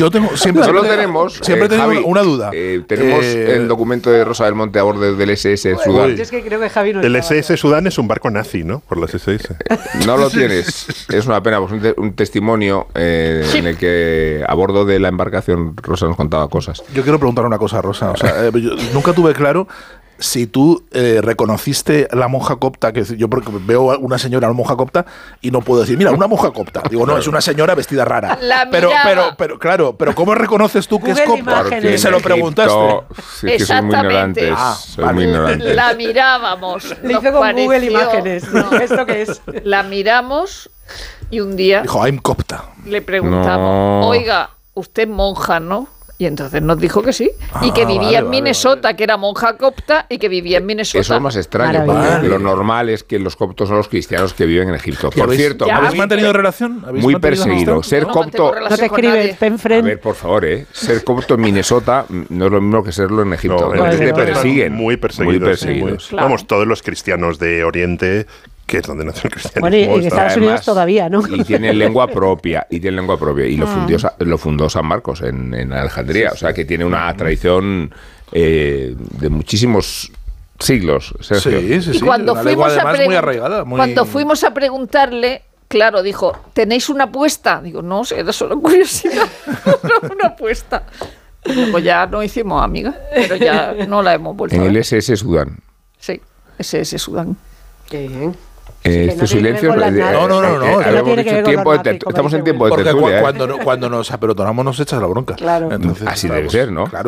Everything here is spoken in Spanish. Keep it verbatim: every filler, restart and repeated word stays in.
yo tengo siempre Solo siempre, tenemos, siempre eh, tengo Javi, una duda. Eh, tenemos Eh, el documento de Rosa del Monte a bordo del ese ese Sudán. Yo es que creo que Javi no El estaba. ese ese Sudán es un barco nazi, ¿no? Por las ese ese. No lo tienes. Es una pena, pues un, te- un testimonio eh, en el que a bordo de la embarcación Rosa nos contaba cosas. Yo quiero preguntar una cosa, Rosa. O sea, eh, yo nunca tuve claro si tú eh, reconociste la monja copta, que yo porque veo a una señora, una monja copta, y no puedo decir, mira, una monja copta. Digo, no, es una señora vestida rara. La pero, miraba. pero, pero, claro, pero ¿cómo reconoces tú que es Google copta? Imágenes. Y se lo en Egipto, preguntaste. sí, es que soy muy Exactamente. ignorante. Ah, soy vale. muy ignorante. La mirábamos. Le nos hizo con Google pareció- Imágenes. no, ¿Esto qué es? la miramos y un día Dijo, I'm copta. le preguntamos, No. oiga, usted es monja, ¿no? Y entonces nos dijo que sí. y que Ah, vivía vale, en vale, Minnesota, vale. que era monja copta y que vivía en Minnesota. Eso es más extraño, Maravilla. porque lo normal es que los coptos son los cristianos que viven en Egipto. ¿Y Por habéis- cierto, ya, ¿Habéis muy, mantenido relación? ¿Habéis muy mantenido perseguido. amistad? Ser No mantengo copto... relación No te con escribes, nadie. pen A friend. ver, por favor, ¿eh? Ser copto en Minnesota no es lo mismo que serlo en Egipto. No, donde en Pues te Egipto están persiguen. Muy perseguidos. Muy perseguidos. muy- Claro. Vamos, todos los cristianos de Oriente, que es donde nació el cristianismo. Bueno, y en está- Estados Unidos Además, todavía, ¿no? Y tienen lengua propia, y tienen lengua propia. Y lo, fundió, Sa- lo fundó San Marcos en, en Alejandría. O sea, que tiene una tradición eh, de muchísimos siglos, Sergio. Sí, sí, Y sí. cuando una lengua fuimos, a además muy pregun- arraigada. Muy... cuando fuimos a preguntarle, claro, dijo, ¿tenéis una apuesta? Digo, no, sé, era solo curiosidad. una, una apuesta. Luego ya no hicimos amigas, pero ya no la hemos vuelto En a el ver. ese ese Sudán. Sí, ese es Sudán. Qué bien. Eh, que este no tiene que silencio. ver con las eh, nazis. No, no, no, no, eh, que no habíamos tiene que dicho ver con tiempo los de ter- nazis, como estamos en dice tiempo de Porque tertulia. cu- ¿eh? cuando, no- cuando, nos, pero tomamos nos echas la bronca. Claro. Entonces, Así debe estamos- ser, ¿no? Claro.